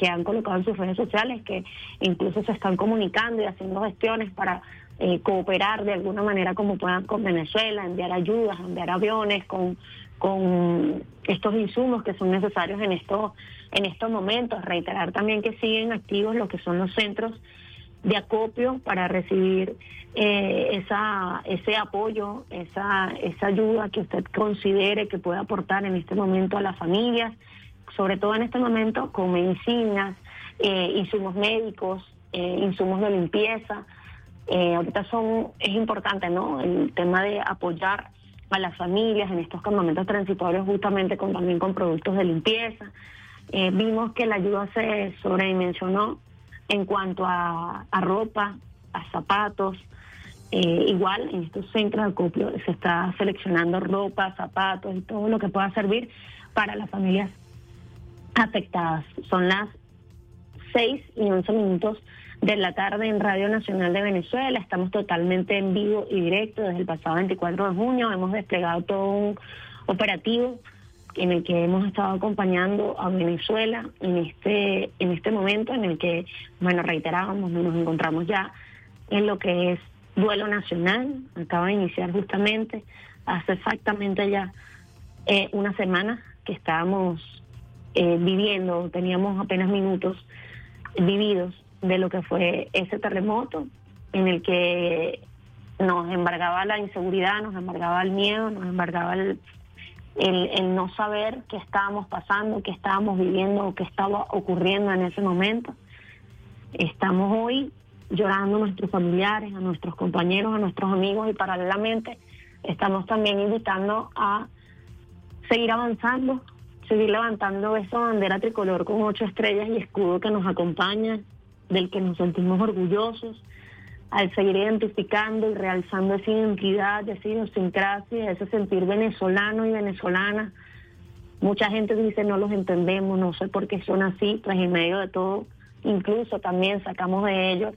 que han colocado en sus redes sociales, que incluso se están comunicando y haciendo gestiones para cooperar de alguna manera como puedan con Venezuela, enviar ayudas, enviar aviones con estos insumos que son necesarios en estos momentos. Reiterar también que siguen activos lo que son los centros de acopio para recibir ese apoyo, esa ayuda que usted considere que puede aportar en este momento a las familias, sobre todo en este momento con medicinas, insumos médicos, insumos de limpieza. Ahorita es importante, ¿no?, el tema de apoyar a las familias en estos campamentos transitorios justamente también con productos de limpieza. Vimos que la ayuda se sobredimensionó en cuanto a ropa, a zapatos. Igual en estos centros de acopio se está seleccionando ropa, zapatos y todo lo que pueda servir para las familias afectadas. Son las 6:11 de la tarde en Radio Nacional de Venezuela. Estamos totalmente en vivo y directo desde el pasado 24 de junio. Hemos desplegado todo un operativo en el que hemos estado acompañando a Venezuela en este momento en el que, bueno, reiterábamos, nos encontramos ya en lo que es duelo nacional. Acaba de iniciar justamente, hace exactamente ya una semana que estábamos viviendo, teníamos apenas minutos vividos de lo que fue ese terremoto en el que nos embargaba la inseguridad, nos embargaba el miedo, nos embargaba el no saber qué estábamos pasando, qué estábamos viviendo o qué estaba ocurriendo en ese momento. Estamos hoy llorando a nuestros familiares, a nuestros compañeros, a nuestros amigos, y paralelamente estamos también invitando a seguir avanzando, seguir levantando esa bandera tricolor con 8 estrellas y escudo que nos acompaña, del que nos sentimos orgullosos, al seguir identificando y realzando esa identidad, esa idiosincrasia, ese sentir venezolano y venezolana. Mucha gente dice no los entendemos, no sé por qué son así, pues en medio de todo, incluso también sacamos de ellos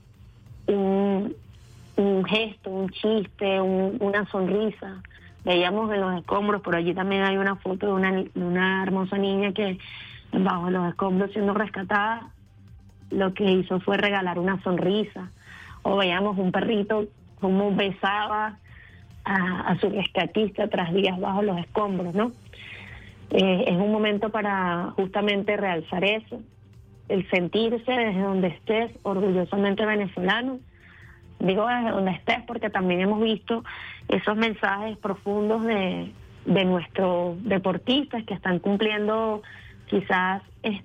un gesto, un chiste, una sonrisa. Veíamos en los escombros, por allí también hay una foto de una hermosa niña que bajo los escombros siendo rescatada, lo que hizo fue regalar una sonrisa. O veíamos un perrito como besaba a su rescatista tras días bajo los escombros, ¿no? Es un momento para justamente realzar eso, el sentirse desde donde estés orgullosamente venezolano. Digo desde donde estés porque también hemos visto esos mensajes profundos de nuestros deportistas que están cumpliendo quizás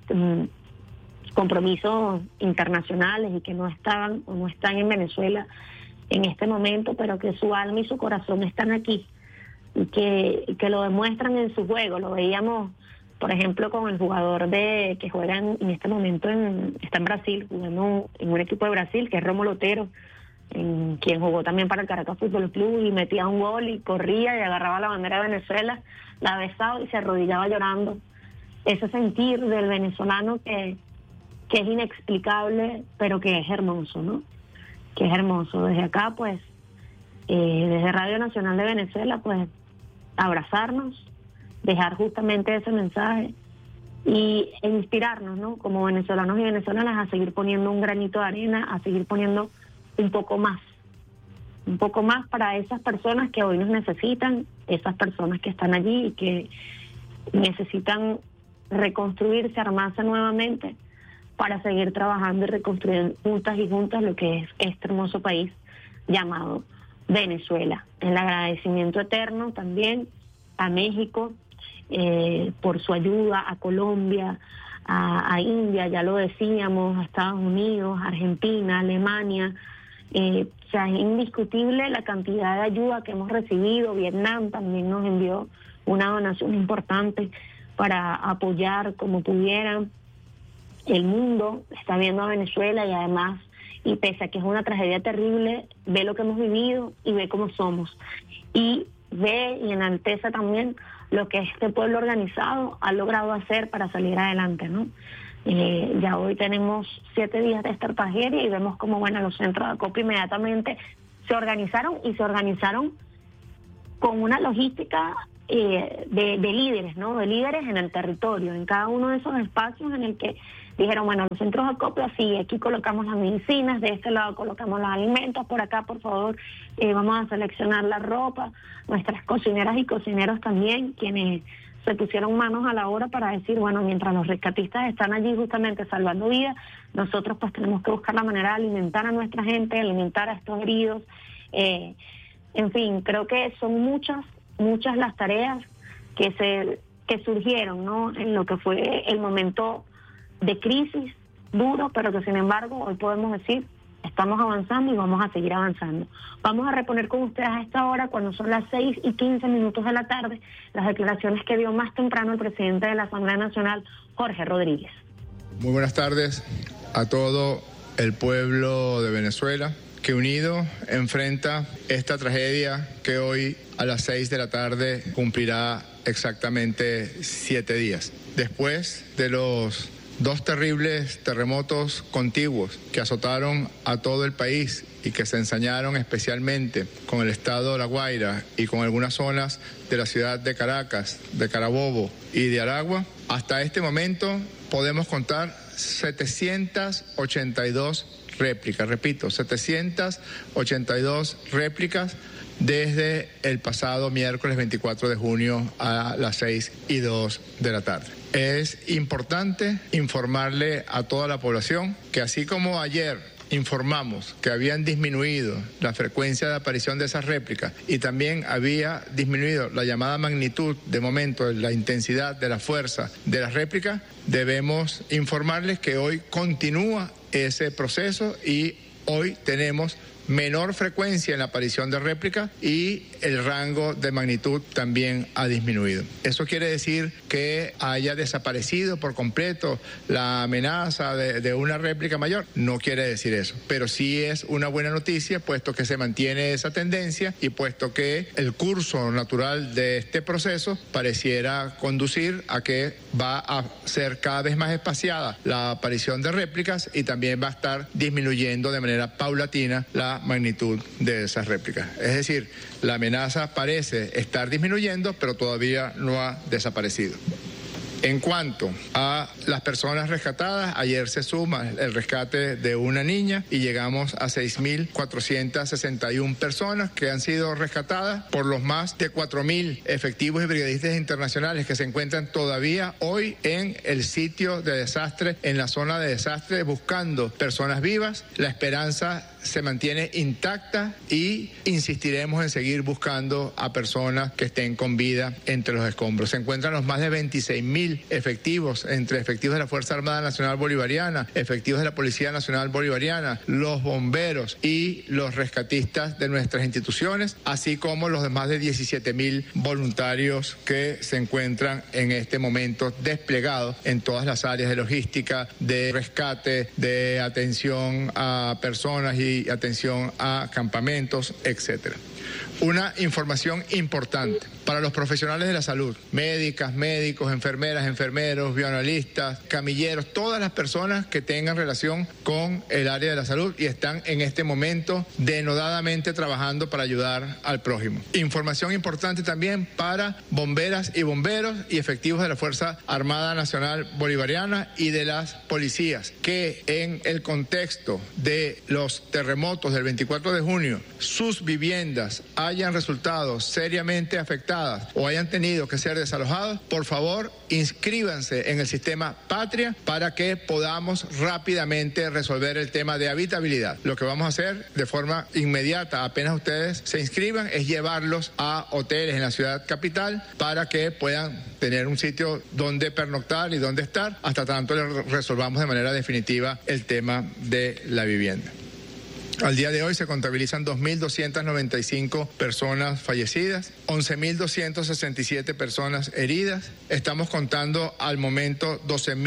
compromisos internacionales y que no estaban o no están en Venezuela en este momento, pero que su alma y su corazón están aquí y que lo demuestran en su juego. Lo veíamos, por ejemplo, con el jugador que juega en este momento está en Brasil, jugando en un equipo de Brasil, que es Rómulo Otero, quien jugó también para el Caracas Fútbol Club y metía un gol y corría y agarraba la bandera de Venezuela, la besaba y se arrodillaba llorando. Ese sentir del venezolano que es inexplicable, pero que es hermoso, ¿no? Que es hermoso. Desde acá, pues, desde Radio Nacional de Venezuela, pues, abrazarnos, dejar justamente ese mensaje e inspirarnos, ¿no?, como venezolanos y venezolanas, a seguir poniendo un granito de arena, a seguir poniendo un poco más para esas personas que hoy nos necesitan, esas personas que están allí y que necesitan reconstruirse, armarse nuevamente para seguir trabajando y reconstruir juntas y juntas lo que es este hermoso país llamado Venezuela. El agradecimiento eterno también a México por su ayuda, a Colombia, a India, ya lo decíamos, a Estados Unidos, Argentina, Alemania. O sea, es indiscutible la cantidad de ayuda que hemos recibido. Vietnam también nos envió una donación importante para apoyar como pudieran. El mundo está viendo a Venezuela y además, y pese a que es una tragedia terrible, ve lo que hemos vivido y ve cómo somos. Y ve y enaltece también lo que este pueblo organizado ha logrado hacer para salir adelante, ¿no? Ya hoy tenemos 7 días de esta tragedia y vemos cómo, bueno, los centros de acopio inmediatamente se organizaron con una logística de líderes, ¿no? De líderes en el territorio, en cada uno de esos espacios en el que dijeron, bueno, los centros de acopio, sí, aquí colocamos las medicinas, de este lado colocamos los alimentos, por acá, por favor, vamos a seleccionar la ropa. Nuestras cocineras y cocineros también, quienes se pusieron manos a la obra para decir, bueno, mientras los rescatistas están allí justamente salvando vidas, nosotros pues tenemos que buscar la manera de alimentar a nuestra gente, alimentar a estos heridos. En fin, creo que son muchas las tareas que surgieron, ¿no?, en lo que fue el momento de crisis duro, pero que sin embargo hoy podemos decir estamos avanzando y vamos a seguir avanzando. Vamos a reponer con ustedes a esta hora, cuando son las 6:15 de la tarde, las declaraciones que dio más temprano el presidente de la Asamblea Nacional, Jorge Rodríguez. Muy buenas tardes a todo el pueblo de Venezuela, que unido enfrenta esta tragedia que hoy a las 6 de la tarde cumplirá exactamente 7 días. Después de los 2 terribles terremotos contiguos que azotaron a todo el país y que se ensañaron especialmente con el estado de La Guaira y con algunas zonas de la ciudad de Caracas, de Carabobo y de Aragua, hasta este momento podemos contar 782 réplicas, repito, 782 réplicas desde el pasado miércoles 24 de junio a las 6:02 de la tarde. Es importante informarle a toda la población que así como ayer informamos que habían disminuido la frecuencia de aparición de esas réplicas y también había disminuido la llamada magnitud, de momento, la intensidad de la fuerza de las réplicas, debemos informarles que hoy continúa ese proceso y hoy tenemos menor frecuencia en la aparición de réplicas y el rango de magnitud también ha disminuido. ¿Eso quiere decir que haya desaparecido por completo la amenaza de una réplica mayor? No quiere decir eso, pero sí es una buena noticia, puesto que se mantiene esa tendencia y puesto que el curso natural de este proceso pareciera conducir a que va a ser cada vez más espaciada la aparición de réplicas y también va a estar disminuyendo de manera paulatina la magnitud de esas réplicas. Es decir, la amenaza parece estar disminuyendo, pero todavía no ha desaparecido. En cuanto a las personas rescatadas, ayer se suma el rescate de una niña y llegamos a 6.461 personas que han sido rescatadas por los más de 4.000 efectivos y brigadistas internacionales que se encuentran todavía hoy en el sitio de desastre, en la zona de desastre, buscando personas vivas. La esperanza se mantiene intacta y insistiremos en seguir buscando a personas que estén con vida entre los escombros. Se encuentran los más de 26.000 efectivos, entre efectivos de la Fuerza Armada Nacional Bolivariana, efectivos de la Policía Nacional Bolivariana, los bomberos y los rescatistas de nuestras instituciones, así como los más de 17.000 voluntarios que se encuentran en este momento desplegados en todas las áreas de logística, de rescate, de atención a personas y atención a campamentos, etcétera. Una información importante para los profesionales de la salud, médicas, médicos, enfermeras, enfermeros, bioanalistas, camilleros, todas las personas que tengan relación con el área de la salud y están en este momento denodadamente trabajando para ayudar al prójimo. Información importante también para bomberas y bomberos y efectivos de la Fuerza Armada Nacional Bolivariana y de las policías, que en el contexto de los terremotos del 24 de junio, sus viviendas hayan resultado seriamente afectadas o hayan tenido que ser desalojados, por favor, inscríbanse en el sistema Patria para que podamos rápidamente resolver el tema de habitabilidad. Lo que vamos a hacer de forma inmediata, apenas ustedes se inscriban, es llevarlos a hoteles en la ciudad capital para que puedan tener un sitio donde pernoctar y donde estar, hasta tanto resolvamos de manera definitiva el tema de la vivienda. Al día de hoy se contabilizan 2.295 personas fallecidas, 11.267 personas heridas. Estamos contando al momento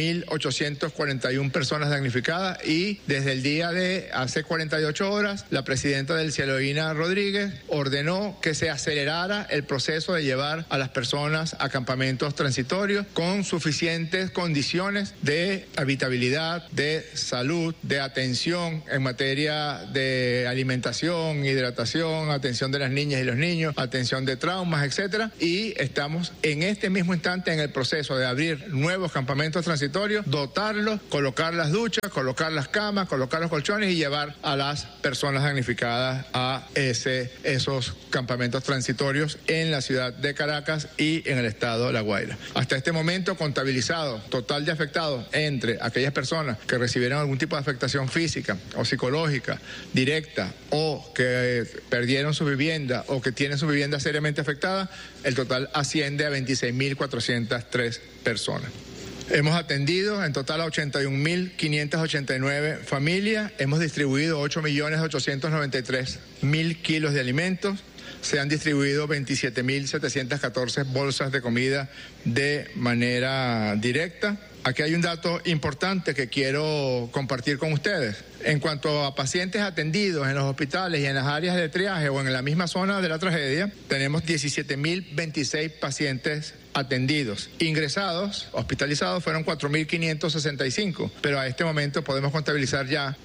12.841 personas damnificadas y desde el día de hace 48 horas la presidenta del Cielo Rodríguez ordenó que se acelerara el proceso de llevar a las personas a campamentos transitorios con suficientes condiciones de habitabilidad, de salud, de atención en materia de de alimentación, hidratación, atención de las niñas y los niños, atención de traumas, etcétera. Y estamos en este mismo instante en el proceso de abrir nuevos campamentos transitorios, dotarlos, colocar las duchas, colocar las camas, colocar los colchones y llevar a las personas damnificadas a esos campamentos transitorios en la ciudad de Caracas y en el estado de La Guaira. Hasta este momento, contabilizado total de afectados entre aquellas personas que recibieron algún tipo de afectación física o psicológica directa o que perdieron su vivienda o que tienen su vivienda seriamente afectada, el total asciende a 26.403 personas. Hemos atendido en total a 81.589 familias, hemos distribuido 8.893.000 kilos de alimentos, se han distribuido 27.714 bolsas de comida de manera directa. Aquí hay un dato importante que quiero compartir con ustedes. En cuanto a pacientes atendidos en los hospitales y en las áreas de triaje o en la misma zona de la tragedia, tenemos 17.026 pacientes atendidos. Ingresados, hospitalizados, fueron 4.565, pero a este momento podemos contabilizar ya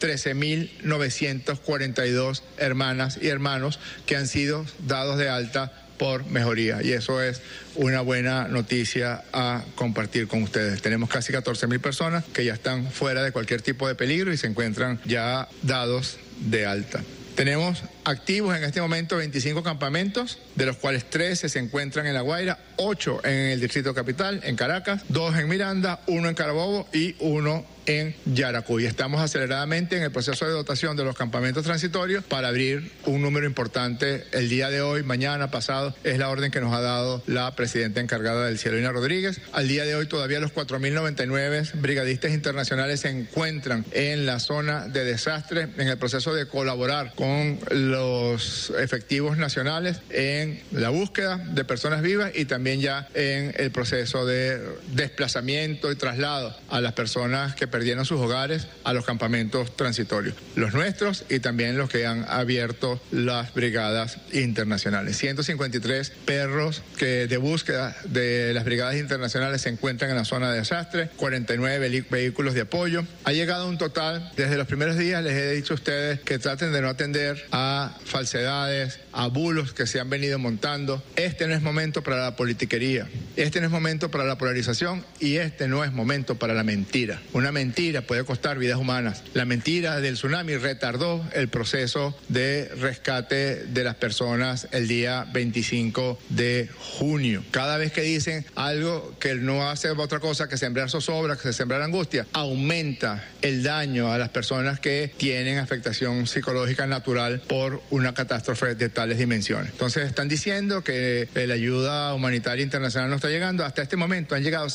13.942 hermanas y hermanos que han sido dados de alta por mejoría, y eso es una buena noticia a compartir con ustedes. Tenemos casi 14.000 personas que ya están fuera de cualquier tipo de peligro y se encuentran ya dados de alta. Tenemos activos en este momento 25 campamentos, de los cuales 13 se encuentran en La Guaira, 8 en el Distrito Capital, en Caracas, 2 en Miranda, 1 en Carabobo y 1 en Yaracuy. Estamos aceleradamente en el proceso de dotación de los campamentos transitorios para abrir un número importante el día de hoy, mañana, pasado. Es la orden que nos ha dado la presidenta encargada del Cielo, Ina Rodríguez. Al día de hoy todavía los 4.099 brigadistas internacionales se encuentran en la zona de desastre en el proceso de colaborar con los efectivos nacionales en la búsqueda de personas vivas y también ya en el proceso de desplazamiento y traslado a las personas que perdieron sus hogares a los campamentos transitorios, los nuestros y también los que han abierto las brigadas internacionales. 153 perros de búsqueda de las brigadas internacionales se encuentran en la zona de desastre, 49 vehículos de apoyo. Ha llegado un total, desde los primeros días les he dicho a ustedes que traten de no atender a falsedades, a bulos que se han venido montando. Este no es momento para la politiquería, este no es momento para la polarización y este no es momento para la mentira. Una mentira puede costar vidas humanas. La mentira del tsunami retardó el proceso de rescate de las personas el día 25 de junio. Cada vez que dicen algo que no hace otra cosa que sembrar zozobra, que sembrar angustia, aumenta el daño a las personas que tienen afectación psicológica natural por una catástrofe de tales dimensiones. Entonces están diciendo que la ayuda humanitaria internacional no está llegando. Hasta este momento han llegado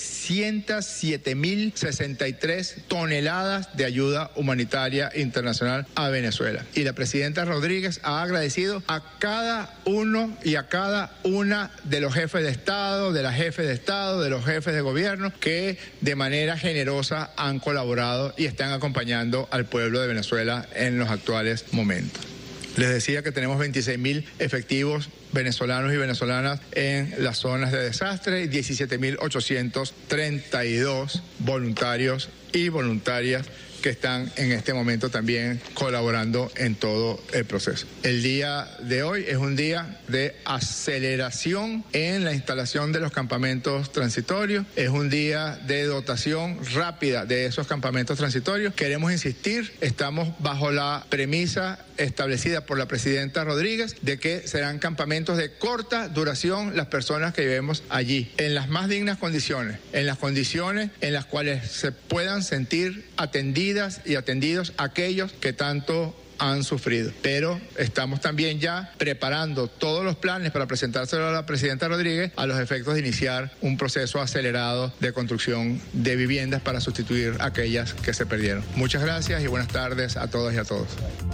707.063 toneladas de ayuda humanitaria internacional a Venezuela. Y la presidenta Rodríguez ha agradecido a cada uno y a cada una de los jefes de Estado, de las jefes de Estado, de los jefes de gobierno que de manera generosa han colaborado y están acompañando al pueblo de Venezuela en los actuales momentos. Les decía que tenemos 26.000 efectivos venezolanos y venezolanas en las zonas de desastre y 17.832 voluntarios y voluntarias que están en este momento también colaborando en todo el proceso. El día de hoy es un día de aceleración en la instalación de los campamentos transitorios, es un día de dotación rápida de esos campamentos transitorios. Queremos insistir, estamos bajo la premisa establecida por la presidenta Rodríguez de que serán campamentos de corta duración las personas que vivemos allí, en las más dignas condiciones, en las condiciones en las cuales se puedan sentir atendidas y atendidos aquellos que tanto han sufrido. Pero estamos también ya preparando todos los planes para presentárselo a la presidenta Rodríguez a los efectos de iniciar un proceso acelerado de construcción de viviendas para sustituir aquellas que se perdieron. Muchas gracias y buenas tardes a todas y a todos.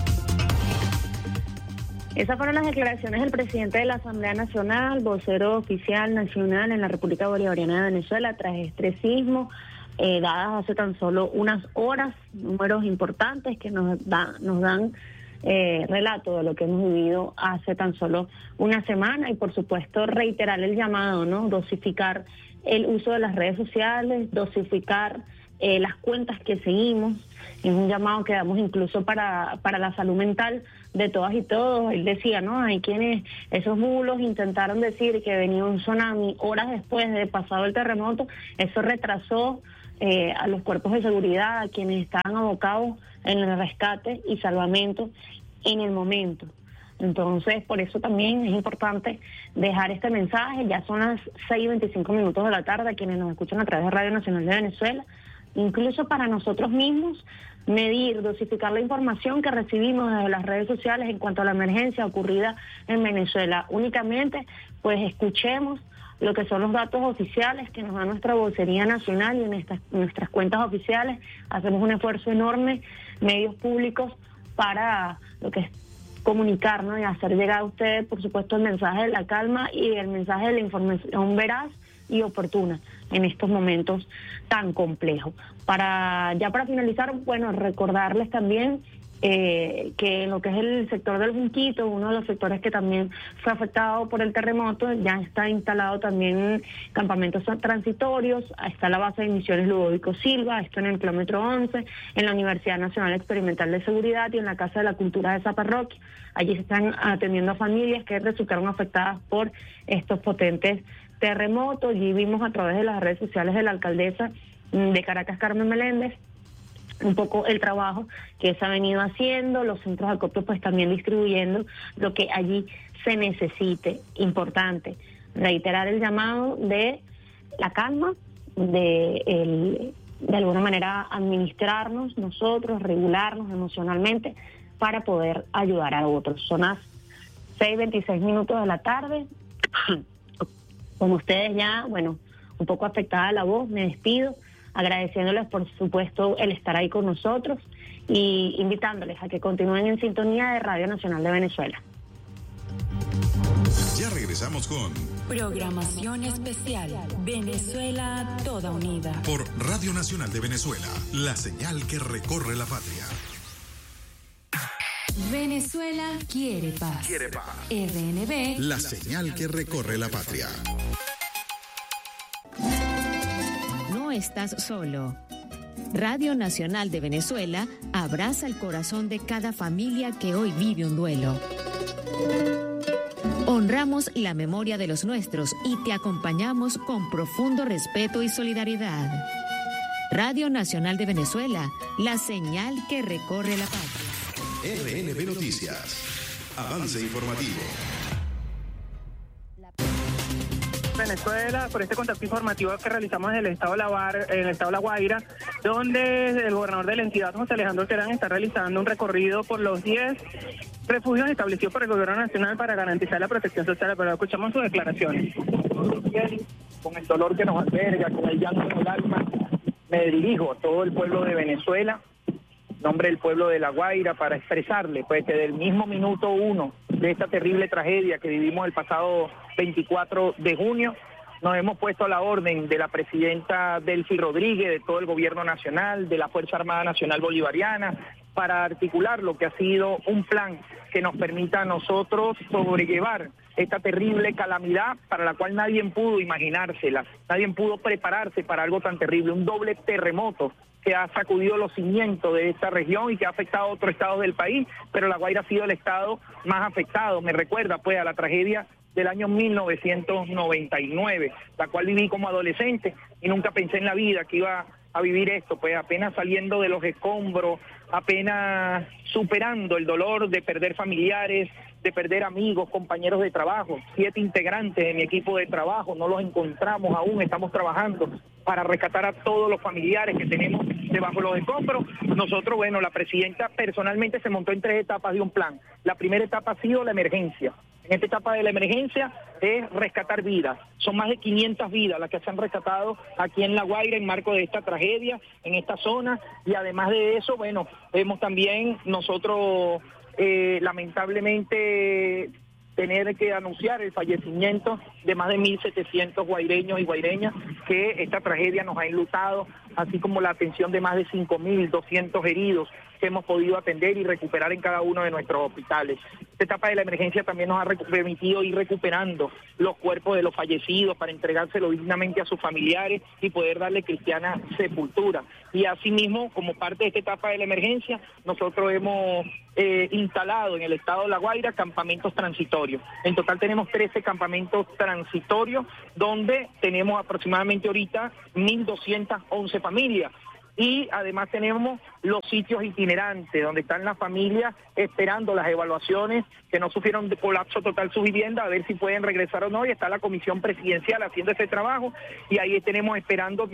Esas fueron las declaraciones del presidente de la Asamblea Nacional, vocero oficial nacional en la República Bolivariana de Venezuela tras este sismo, dadas hace tan solo unas horas, números importantes que nos dan relato de lo que hemos vivido hace tan solo una semana y por supuesto reiterar el llamado, ¿no? Dosificar el uso de las redes sociales, dosificar las cuentas que seguimos Es un llamado que damos incluso para la salud mental de todas y todos. Él decía, ¿no? Hay quienes, esos bulos intentaron decir que venía un tsunami horas después de pasado el terremoto. Eso retrasó a los cuerpos de seguridad, a quienes estaban abocados en el rescate y salvamento en el momento. Entonces, por eso también es importante dejar este mensaje. Ya son las 6:25 de la tarde, quienes nos escuchan a través de Radio Nacional de Venezuela. Incluso para nosotros mismos, medir, dosificar la información que recibimos desde las redes sociales en cuanto a la emergencia ocurrida en Venezuela. Únicamente, pues escuchemos lo que son los datos oficiales que nos da nuestra vocería nacional y en nuestras cuentas oficiales. Hacemos un esfuerzo enorme, medios públicos, para lo que es comunicar, ¿no? Y hacer llegar a ustedes, por supuesto, el mensaje de la calma y el mensaje de la información veraz y oportuna en estos momentos tan complejos. Para finalizar, bueno, recordarles también que en lo que es el sector del Junquito, uno de los sectores que también fue afectado por el terremoto, ya está instalado también campamentos transitorios. Está la base de misiones Ludovico Silva, esto en el kilómetro 11, en la Universidad Nacional Experimental de Seguridad y en la Casa de la Cultura de esa parroquia. Allí se están atendiendo a familias que resultaron afectadas por estos potentes terremotos. Y vimos a través de las redes sociales de la alcaldesa de Caracas, Carmen Meléndez, un poco el trabajo que se ha venido haciendo, los centros de acopio pues también distribuyendo lo que allí se necesite. Importante reiterar el llamado de la calma, de alguna manera administrarnos nosotros, regularnos emocionalmente para poder ayudar a otros. Son las 6:26 de la tarde. Con ustedes ya, bueno, un poco afectada la voz, me despido, agradeciéndoles por supuesto el estar ahí con nosotros y invitándoles a que continúen en sintonía de Radio Nacional de Venezuela. Ya regresamos con programación especial Venezuela Toda Unida por Radio Nacional de Venezuela, la señal que recorre la patria. Venezuela quiere paz. Quiere paz. RNB, la señal que recorre la patria. No estás solo. Radio Nacional de Venezuela abraza el corazón de cada familia que hoy vive un duelo. Honramos la memoria de los nuestros y te acompañamos con profundo respeto y solidaridad. Radio Nacional de Venezuela, la señal que recorre la patria. RNB Noticias. Avance informativo. Venezuela, por este contacto informativo que realizamos en el estado de La Guaira, donde el gobernador de la entidad, José Alejandro Terán, está realizando un recorrido por los 10 refugios establecidos por el gobierno nacional para garantizar la protección social. Pero escuchamos sus declaraciones. Con el dolor que nos alberga, con el llanto en el alma, me dirijo a todo el pueblo de Venezuela, en nombre del pueblo de La Guaira, para expresarle pues que del mismo minuto 1 de esta terrible tragedia que vivimos el pasado 24 de junio, nos hemos puesto a la orden de la presidenta Delcy Rodríguez, de todo el gobierno nacional, de la Fuerza Armada Nacional Bolivariana, para articular lo que ha sido un plan que nos permita a nosotros sobrellevar esta terrible calamidad para la cual nadie pudo imaginársela, nadie pudo prepararse para algo tan terrible, un doble terremoto que ha sacudido los cimientos de esta región y que ha afectado a otros estados del país, pero La Guaira ha sido el estado más afectado. Me recuerda pues a la tragedia del año 1999, la cual viví como adolescente y nunca pensé en la vida que iba a vivir esto, pues apenas saliendo de los escombros, apenas superando el dolor de perder familiares, de perder amigos, compañeros de trabajo, 7 integrantes de mi equipo de trabajo, no los encontramos aún, estamos trabajando para rescatar a todos los familiares que tenemos debajo de los escombros. Nosotros, bueno, la presidenta personalmente se montó en 3 etapas de un plan. La primera etapa ha sido la emergencia. En esta etapa de la emergencia es rescatar vidas. Son más de 500 vidas las que se han rescatado aquí en La Guaira en marco de esta tragedia, en esta zona. Y además de eso, bueno, vemos también nosotros lamentablemente tener que anunciar el fallecimiento de más de 1.700 guaireños y guaireñas que esta tragedia nos ha enlutado, así como la atención de más de 5.200 heridos que que hemos podido atender y recuperar en cada uno de nuestros hospitales. Esta etapa de la emergencia también nos ha permitido ir recuperando los cuerpos de los fallecidos para entregárselo dignamente a sus familiares y poder darle cristiana sepultura. Y asimismo, como parte de esta etapa de la emergencia, nosotros hemos instalado en el estado de La Guaira campamentos transitorios. En total tenemos 13 campamentos transitorios donde tenemos aproximadamente ahorita 1.211 familias. Y además tenemos los sitios itinerantes, donde están las familias esperando las evaluaciones que no sufrieron de colapso total su vivienda, a ver si pueden regresar o no, y está la comisión presidencial haciendo ese trabajo, y ahí tenemos esperando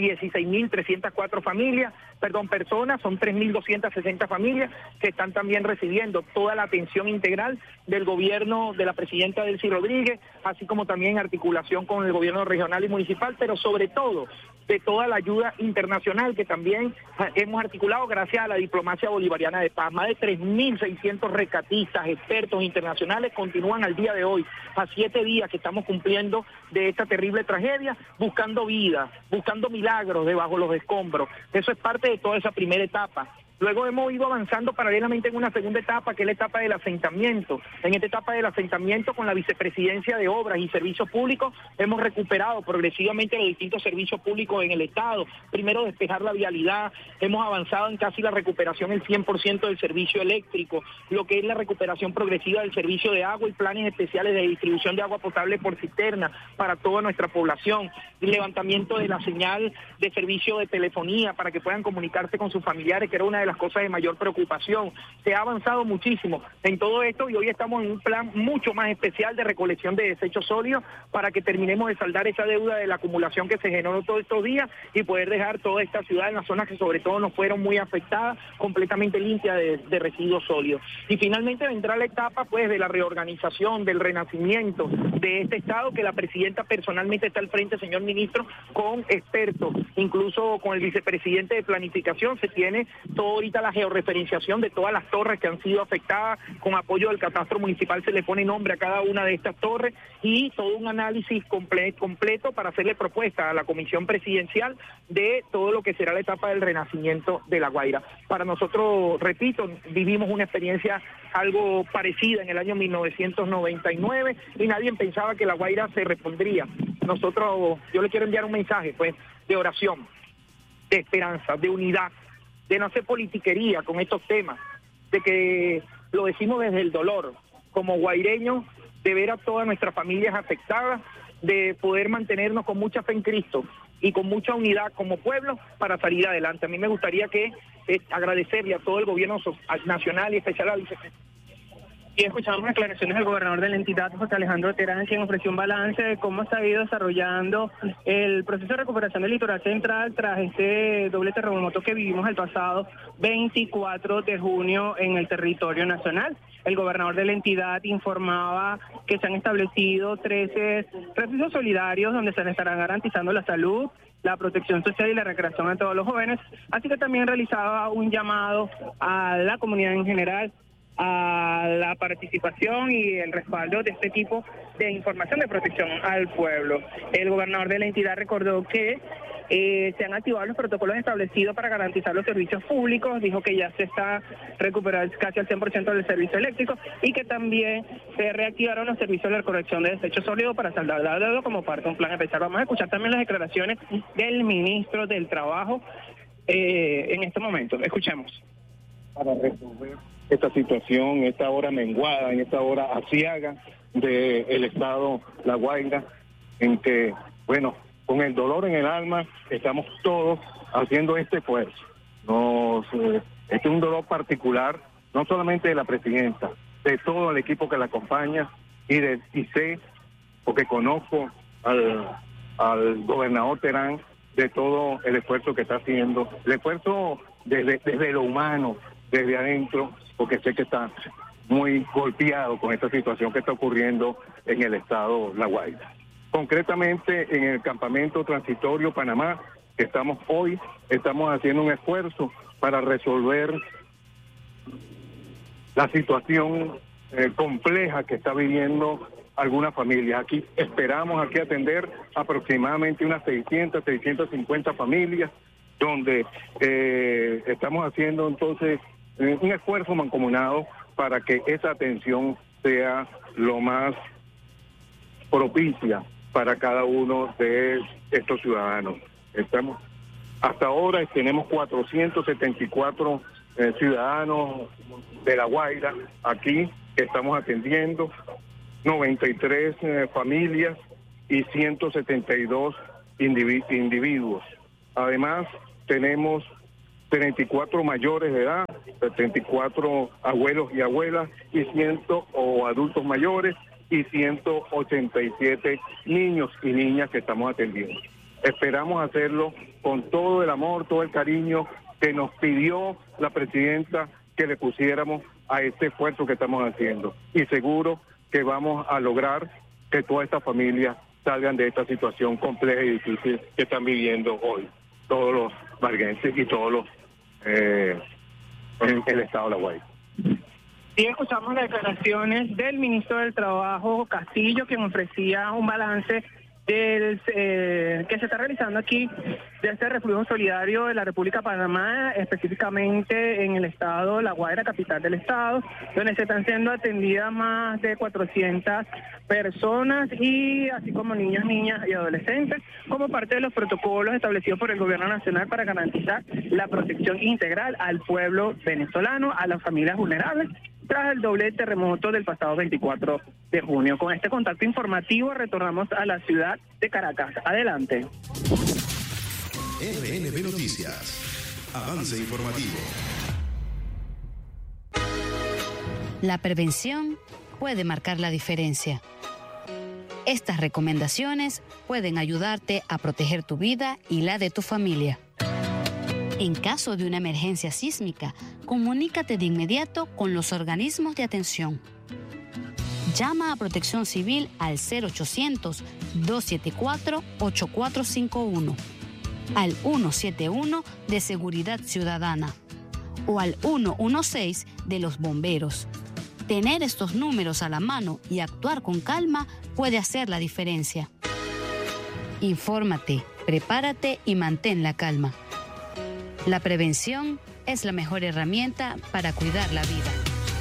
16.304 personas, son 3.260 familias que están también recibiendo toda la atención integral del gobierno de la presidenta Delcy Rodríguez, así como también articulación con el gobierno regional y municipal, pero sobre todo de toda la ayuda internacional que también hemos articulado gracias a la diplomacia bolivariana de paz. Más de 3.600 rescatistas, expertos internacionales continúan al día de hoy, a 7 días que estamos cumpliendo de esta terrible tragedia, buscando vida, buscando milagros debajo de los escombros. Eso es parte de toda esa primera etapa. Luego hemos ido avanzando paralelamente en una segunda etapa, que es la etapa del asentamiento. En esta etapa del asentamiento, con la Vicepresidencia de Obras y Servicios Públicos, hemos recuperado progresivamente los distintos servicios públicos en el Estado. Primero, despejar la vialidad. Hemos avanzado en casi la recuperación del 100% del servicio eléctrico, lo que es la recuperación progresiva del servicio de agua y planes especiales de distribución de agua potable por cisterna para toda nuestra población. El levantamiento de la señal de servicio de telefonía para que puedan comunicarse con sus familiares, que era una de las cosas de mayor preocupación. Se ha avanzado muchísimo en todo esto y hoy estamos en un plan mucho más especial de recolección de desechos sólidos para que terminemos de saldar esa deuda de la acumulación que se generó todos estos días y poder dejar toda esta ciudad en las zonas que sobre todo nos fueron muy afectadas, completamente limpia de residuos sólidos. Y finalmente vendrá la etapa pues de la reorganización, del renacimiento de este Estado, que la presidenta personalmente está al frente, señor ministro, con expertos, incluso con el vicepresidente de planificación. Se tiene todo ahorita la georreferenciación de todas las torres que han sido afectadas, con apoyo del catastro municipal se le pone nombre a cada una de estas torres y todo un análisis completo para hacerle propuesta a la comisión presidencial de todo lo que será la etapa del renacimiento de La Guaira. Para nosotros, repito, vivimos una experiencia algo parecida en el año 1999 y nadie pensaba que La Guaira se repondría. Yo le quiero enviar un mensaje pues de oración, de esperanza, de unidad, de no hacer politiquería con estos temas, de que lo decimos desde el dolor, como guaireños, de ver a todas nuestras familias afectadas, de poder mantenernos con mucha fe en Cristo y con mucha unidad como pueblo para salir adelante. A mí me gustaría agradecerle a todo el gobierno nacional y especial a la vicepresidenta. Y escuchamos declaraciones del gobernador de la entidad, José Alejandro Terán, quien ofreció un balance de cómo se ha ido desarrollando el proceso de recuperación del litoral central tras este doble terremoto que vivimos el pasado 24 de junio en el territorio nacional. El gobernador de la entidad informaba que se han establecido 13 refugios solidarios donde se les estará garantizando la salud, la protección social y la recreación a todos los jóvenes, así que también realizaba un llamado a la comunidad en general a la participación y el respaldo de este tipo de información de protección al pueblo. El gobernador de la entidad recordó que se han activado los protocolos establecidos para garantizar los servicios públicos, dijo que ya se está recuperando casi al 100% del servicio eléctrico y que también se reactivaron los servicios de recolección de desechos sólidos para saldar la deuda como parte de un plan especial. Vamos a escuchar también las declaraciones del ministro del Trabajo en este momento. Escuchemos. Para resolver esta situación, esta hora menguada, en esta hora aciaga del estado La Guaira, en que, bueno, con el dolor en el alma, estamos todos haciendo este esfuerzo. Este es un dolor particular, no solamente de la presidenta, de todo el equipo que la acompaña, y sé, porque conozco al gobernador Terán, de todo el esfuerzo que está haciendo, el esfuerzo desde lo humano, desde adentro, porque sé que está muy golpeado con esta situación que está ocurriendo en el estado La Guaira. Concretamente en el campamento transitorio Panamá, que estamos haciendo un esfuerzo para resolver la situación compleja que está viviendo algunas familias. Aquí esperamos atender aproximadamente unas 650 familias, donde estamos haciendo entonces un esfuerzo mancomunado para que esa atención sea lo más propicia para cada uno de estos ciudadanos. Hasta ahora tenemos 474 ciudadanos de La Guaira aquí que estamos atendiendo, 93 familias y 172 individuos. Además, tenemos 34 mayores de edad, 74 abuelos y abuelas y 100 adultos mayores y 187 niños y niñas que estamos atendiendo. Esperamos hacerlo con todo el amor, todo el cariño que nos pidió la presidenta que le pusiéramos a este esfuerzo que estamos haciendo. Y seguro que vamos a lograr que todas estas familias salgan de esta situación compleja y difícil que están viviendo hoy todos los varguenses y todos los en el estado de La Guaira. Y escuchamos las declaraciones del ministro del Trabajo, Castillo, quien ofrecía un balance que se está realizando aquí de este reflujo solidario de la República de Panamá, específicamente en el estado de La Guaira, capital del estado, donde se están siendo atendidas más de 400 personas, y así como niños, niñas y adolescentes, como parte de los protocolos establecidos por el gobierno nacional para garantizar la protección integral al pueblo venezolano, a las familias vulnerables, tras el doble terremoto del pasado 24 de junio. Con este contacto informativo retornamos a la ciudad de Caracas. Adelante. RNB Noticias. Avance informativo. La prevención puede marcar la diferencia. Estas recomendaciones pueden ayudarte a proteger tu vida y la de tu familia. En caso de una emergencia sísmica, comunícate de inmediato con los organismos de atención. Llama a Protección Civil al 0800-274-8451, al 171 de Seguridad Ciudadana o al 116 de los bomberos. Tener estos números a la mano y actuar con calma puede hacer la diferencia. Infórmate, prepárate y mantén la calma. La prevención es la mejor herramienta para cuidar la vida.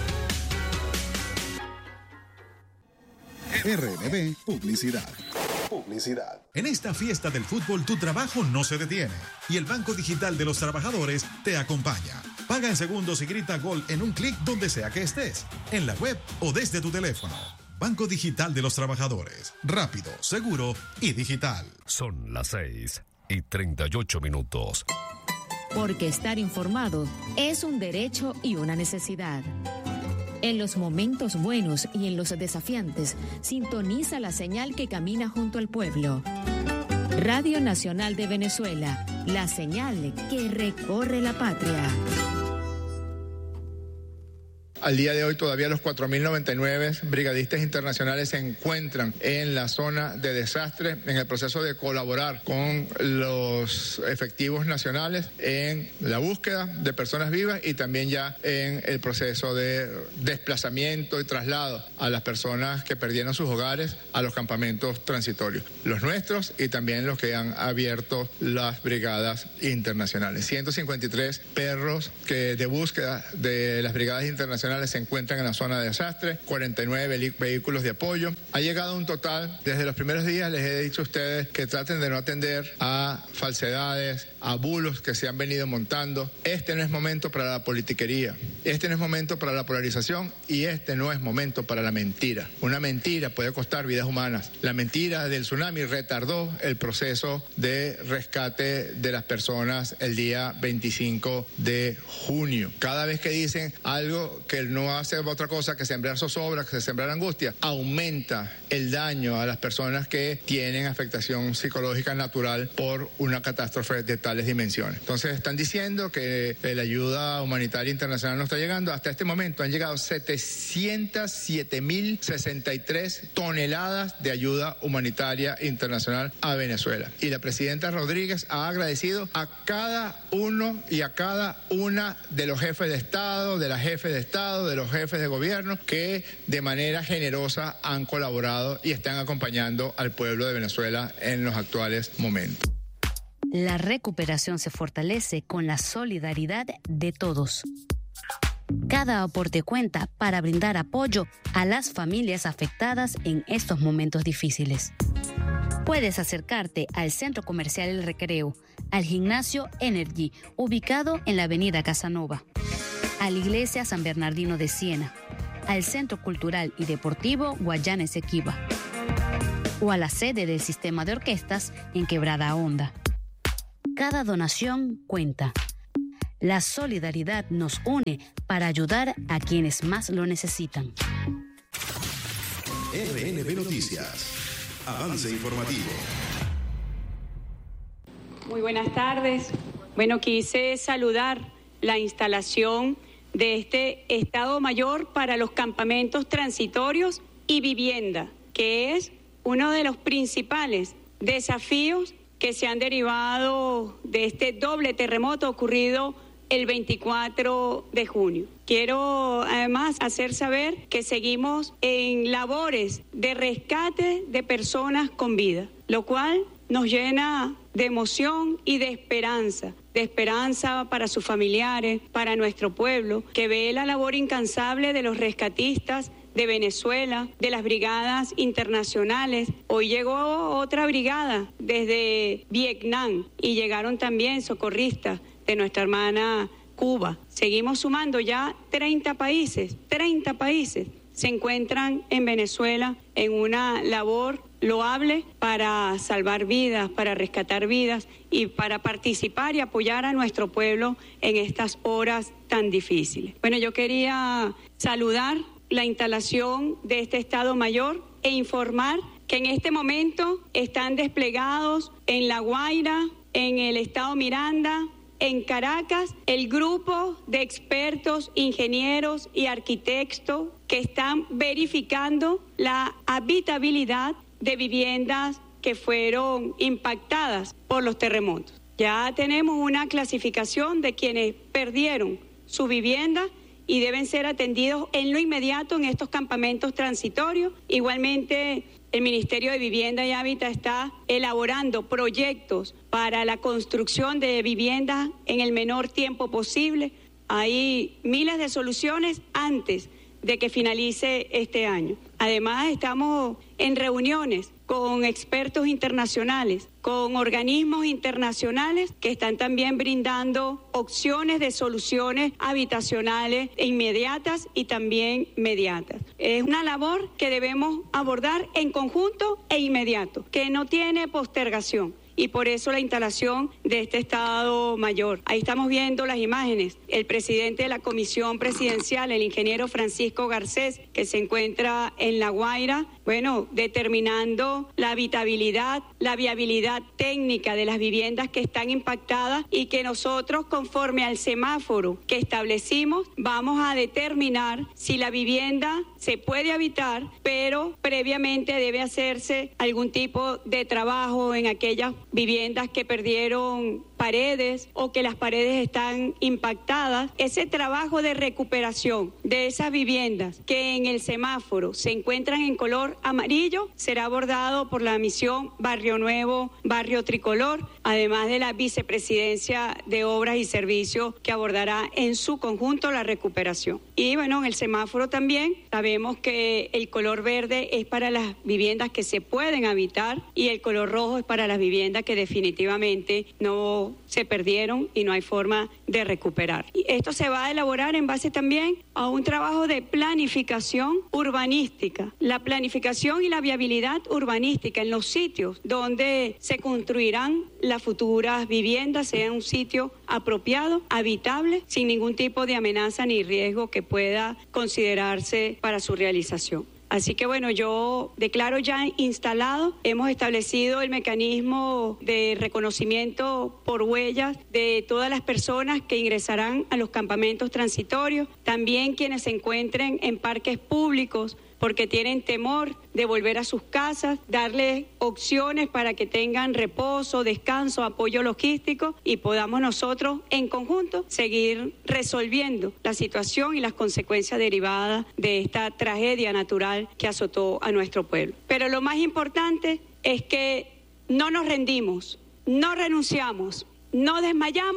RNB Publicidad. En esta fiesta del fútbol tu trabajo no se detiene y el Banco Digital de los Trabajadores te acompaña. Paga en segundos y grita gol en un clic donde sea que estés, en la web o desde tu teléfono. Banco Digital de los Trabajadores. Rápido, seguro y digital. Son las 6:38. Porque estar informado es un derecho y una necesidad. En los momentos buenos y en los desafiantes, sintoniza la señal que camina junto al pueblo. Radio Nacional de Venezuela, la señal que recorre la patria. Al día de hoy todavía los 4.099 brigadistas internacionales se encuentran en la zona de desastre en el proceso de colaborar con los efectivos nacionales en la búsqueda de personas vivas y también ya en el proceso de desplazamiento y traslado a las personas que perdieron sus hogares a los campamentos transitorios, los nuestros y también los que han abierto las brigadas internacionales. 153 perros de búsqueda de las brigadas internacionales se encuentran en la zona de desastre, 49 vehículos de apoyo. Ha llegado un total, desde los primeros días les he dicho a ustedes que traten de no atender a falsedades, a bulos que se han venido montando. Este no es momento para la politiquería, este no es momento para la polarización y este no es momento para la mentira. Una mentira puede costar vidas humanas. La mentira del tsunami retardó el proceso de rescate de las personas el día 25 de junio. Cada vez que dicen algo que no hace otra cosa que sembrar zozobra, que sembrar angustia, aumenta el daño a las personas que tienen afectación psicológica natural por una catástrofe de tales dimensiones. Entonces están diciendo que la ayuda humanitaria internacional no está llegando. Hasta este momento han llegado 707.063 toneladas de ayuda humanitaria internacional a Venezuela. Y la presidenta Rodríguez ha agradecido a cada uno y a cada una de los jefes de Estado, de las jefes de Estado, de los jefes de gobierno que de manera generosa han colaborado y están acompañando al pueblo de Venezuela en los actuales momentos. La recuperación se fortalece con la solidaridad de todos. Cada aporte cuenta para brindar apoyo a las familias afectadas en estos momentos difíciles. Puedes acercarte al Centro Comercial El Recreo, al Gimnasio Energy, ubicado en la Avenida Casanova, a la Iglesia San Bernardino de Siena, al Centro Cultural y Deportivo Guayana Esequiba, o a la sede del Sistema de Orquestas en Quebrada Honda. Cada donación cuenta. La solidaridad nos une para ayudar a quienes más lo necesitan. RNB Noticias. Avance informativo. Muy buenas tardes. Bueno, quise saludar la instalación de este Estado Mayor para los campamentos transitorios y vivienda, que es uno de los principales desafíos que se han derivado de este doble terremoto ocurrido el 24 de junio. Quiero además hacer saber que seguimos en labores de rescate de personas con vida, lo cual nos llena de emoción y de esperanza para sus familiares, para nuestro pueblo, que ve la labor incansable de los rescatistas de Venezuela, de las brigadas internacionales. Hoy llegó otra brigada desde Vietnam y llegaron también socorristas de nuestra hermana Cuba. Seguimos sumando ya 30 países se encuentran en Venezuela en una labor loable para salvar vidas, para rescatar vidas y para participar y apoyar a nuestro pueblo en estas horas tan difíciles. Bueno, yo quería saludar la instalación de este Estado Mayor e informar que en este momento están desplegados en La Guaira, en el Estado Miranda, en Caracas, el grupo de expertos, ingenieros y arquitectos que están verificando la habitabilidad de viviendas que fueron impactadas por los terremotos. Ya tenemos una clasificación de quienes perdieron su vivienda y deben ser atendidos en lo inmediato en estos campamentos transitorios. Igualmente, el Ministerio de Vivienda y Hábitat está elaborando proyectos para la construcción de viviendas en el menor tiempo posible. Hay miles de soluciones antes de que finalice este año. Además, estamos en reuniones con expertos internacionales, con organismos internacionales que están también brindando opciones de soluciones habitacionales inmediatas y también mediatas. Es una labor que debemos abordar en conjunto e inmediato, que no tiene postergación. Y por eso la instalación de este Estado Mayor. Ahí estamos viendo las imágenes. El presidente de la Comisión Presidencial, el ingeniero Francisco Garcés, que se encuentra en La Guaira, determinando la habitabilidad, la viabilidad técnica de las viviendas que están impactadas y que nosotros, conforme al semáforo que establecimos, vamos a determinar si la vivienda se puede habitar, pero previamente debe hacerse algún tipo de trabajo en aquellas viviendas que perdieron paredes o que las paredes están impactadas. Ese trabajo de recuperación de esas viviendas que en el semáforo se encuentran en color amarillo será abordado por la misión Barrio Nuevo, Barrio Tricolor, además de la Vicepresidencia de Obras y Servicios que abordará en su conjunto la recuperación. Y en el semáforo también sabemos que el color verde es para las viviendas que se pueden habitar y el color rojo es para las viviendas que definitivamente no se perdieron y no hay forma de recuperar. Y esto se va a elaborar en base también a un trabajo de planificación urbanística. La planificación y la viabilidad urbanística en los sitios donde se construirán las futuras viviendas sea un sitio apropiado, habitable, sin ningún tipo de amenaza ni riesgo que pueda considerarse para su realización. Así que yo declaro ya instalado, hemos establecido el mecanismo de reconocimiento por huellas de todas las personas que ingresarán a los campamentos transitorios, también quienes se encuentren en parques públicos porque tienen temor de volver a sus casas, darles opciones para que tengan reposo, descanso, apoyo logístico y podamos nosotros en conjunto seguir resolviendo la situación y las consecuencias derivadas de esta tragedia natural que azotó a nuestro pueblo. Pero lo más importante es que no nos rendimos, no renunciamos, no desmayamos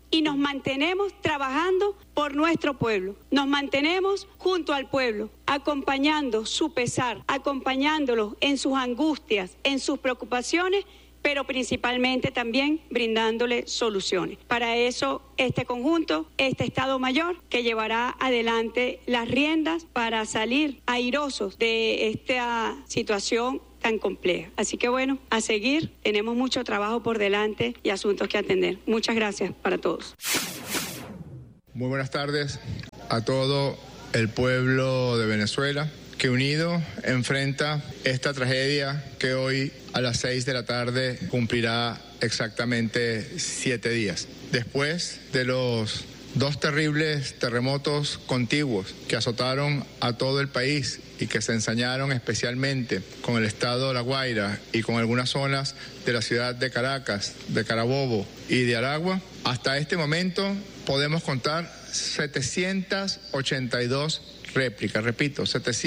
y nos mantenemos trabajando por nuestro pueblo. Nos mantenemos junto al pueblo, acompañando su pesar, acompañándolos en sus angustias, en sus preocupaciones, pero principalmente también brindándole soluciones. Para eso, este conjunto, este Estado Mayor, que llevará adelante las riendas para salir airosos de esta situación tan compleja. Así que bueno, a seguir, tenemos mucho trabajo por delante y asuntos que atender. Muchas gracias para todos. Muy buenas tardes a todo el pueblo de Venezuela, que unido enfrenta esta tragedia que hoy a las 6 de la tarde cumplirá exactamente 7 días. Después de los 2 terribles terremotos contiguos que azotaron a todo el país y que se ensañaron especialmente con el estado de La Guaira y con algunas zonas de la ciudad de Caracas, de Carabobo y de Aragua, hasta este momento podemos contar 782 réplicas, repito,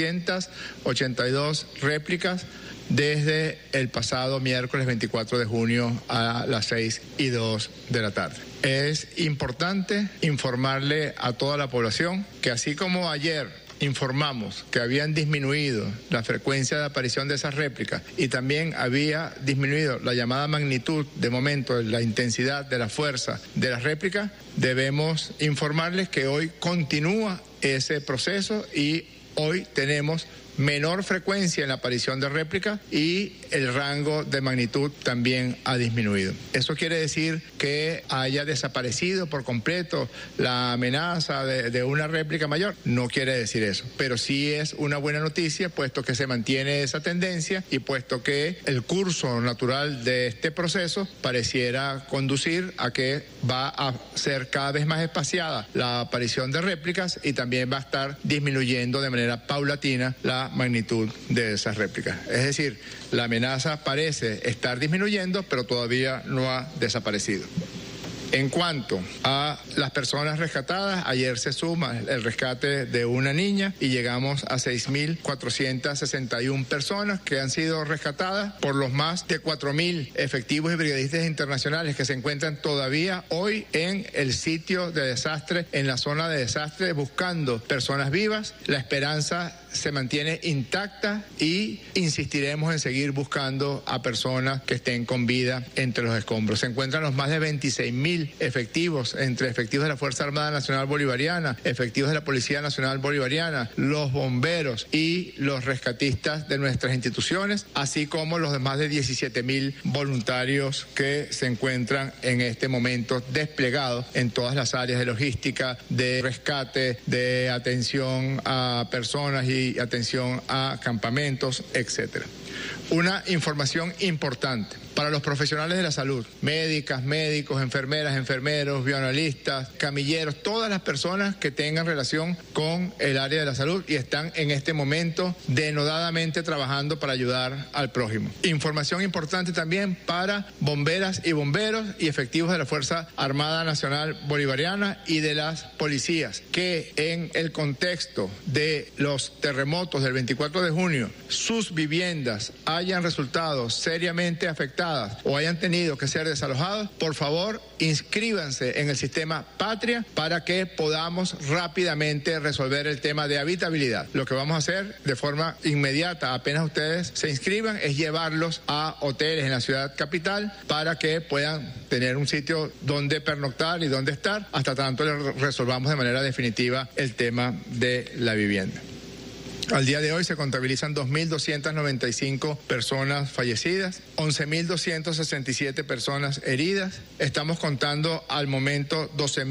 782 réplicas desde el pasado miércoles 24 de junio a las 6:02 de la tarde. Es importante informarle a toda la población que así como ayer informamos que habían disminuido la frecuencia de aparición de esas réplicas y también había disminuido la llamada magnitud, de momento, la intensidad de la fuerza de las réplicas, debemos informarles que hoy continúa ese proceso y hoy tenemos menor frecuencia en la aparición de réplicas y el rango de magnitud también ha disminuido. ¿Eso quiere decir que haya desaparecido por completo la amenaza de una réplica mayor? No quiere decir eso, pero sí es una buena noticia, puesto que se mantiene esa tendencia y puesto que el curso natural de este proceso pareciera conducir a que va a ser cada vez más espaciada la aparición de réplicas y también va a estar disminuyendo de manera paulatina la magnitud de esas réplicas. Es decir, la amenaza parece estar disminuyendo, pero todavía no ha desaparecido. En cuanto a las personas rescatadas, ayer se suma el rescate de una niña y llegamos a 6.461 personas que han sido rescatadas por los más de 4.000 efectivos y brigadistas internacionales que se encuentran todavía hoy en el sitio de desastre, en la zona de desastre, buscando personas vivas. La esperanza se mantiene intacta y insistiremos en seguir buscando a personas que estén con vida entre los escombros. Se encuentran los más de 26.000 efectivos, entre efectivos de la Fuerza Armada Nacional Bolivariana, efectivos de la Policía Nacional Bolivariana, los bomberos y los rescatistas de nuestras instituciones, así como los más de 17.000 voluntarios que se encuentran en este momento desplegados en todas las áreas de logística, de rescate, de atención a personas y atención a campamentos, etcétera. Una información importante para los profesionales de la salud, médicas, médicos, enfermeras, enfermeros, bioanalistas, camilleros, todas las personas que tengan relación con el área de la salud y están en este momento denodadamente trabajando para ayudar al prójimo. Información importante también para bomberas y bomberos y efectivos de la Fuerza Armada Nacional Bolivariana y de las policías, que en el contexto de los terremotos del 24 de junio, sus viviendas hayan resultado seriamente afectadas o hayan tenido que ser desalojados, por favor, inscríbanse en el sistema Patria para que podamos rápidamente resolver el tema de habitabilidad. Lo que vamos a hacer de forma inmediata, apenas ustedes se inscriban, es llevarlos a hoteles en la ciudad capital para que puedan tener un sitio donde pernoctar y donde estar, hasta tanto le resolvamos de manera definitiva el tema de la vivienda. Al día de hoy se contabilizan 2.295 personas fallecidas, 11.267 personas heridas. Estamos contando al momento